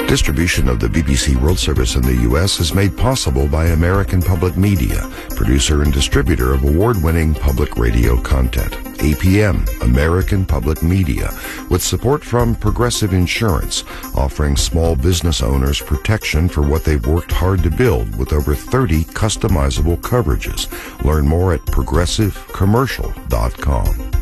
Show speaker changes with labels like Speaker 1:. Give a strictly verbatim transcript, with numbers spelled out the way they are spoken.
Speaker 1: Distribution of the B B C World Service in the U S is made possible by American Public Media, producer and distributor of award-winning public radio content. A P M, American Public Media, with support from Progressive Insurance, offering small business owners protection for what they've worked hard to build with over thirty customizable coverages. Learn more at progressive commercial dot com.